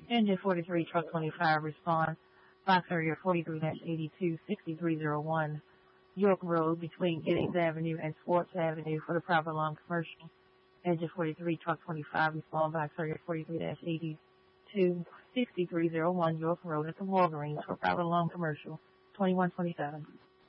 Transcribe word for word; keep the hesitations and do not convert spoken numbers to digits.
Engine forty-three, truck twenty-five, response. Box area forty-three eighty-two sixty-three oh one, York Road between Giddings Avenue and Swartz Avenue for the private alarm commercial. Engine forty-three, truck twenty-five, respond. Box area forty-three eighty-two sixty-three oh one, York Road at the Walgreens for private alarm commercial. twenty-one twenty-seven.